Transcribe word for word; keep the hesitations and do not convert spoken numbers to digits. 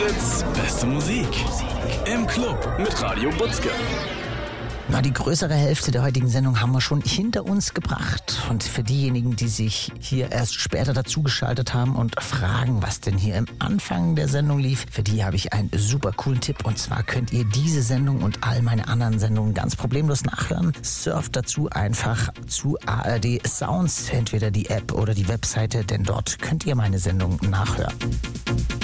Fritz, beste Musik. Im Club mit Radio Butzke. Na, die größere Hälfte der heutigen Sendung haben wir schon hinter uns gebracht. Und für diejenigen, die sich hier erst später dazugeschaltet haben und fragen, was denn hier im Anfang der Sendung lief, für die habe ich einen super coolen Tipp. Und zwar könnt ihr diese Sendung und all meine anderen Sendungen ganz problemlos nachhören. Surft dazu einfach zu A R D Sounds, entweder die App oder die Webseite, denn dort könnt ihr meine Sendung nachhören.